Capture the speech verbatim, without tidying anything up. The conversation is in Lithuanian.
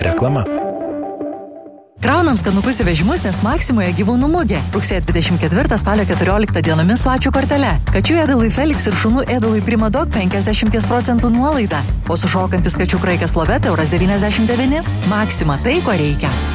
Reklama. Kraunam skanukus į vežimus, nes Maksimoje gyvūnų mugė. Rugsėjo dvidešimt ketvirtą spalio keturioliktą dienomis su ačiū kortele. Kačių ėdalui Felix ir šunų ėdalui Primadog penkiasdešimt procentų nuolaida. O sušokantis kačių kraikas Lovete euras devyniasdešimt devyni. Maksima, tai ko reikia.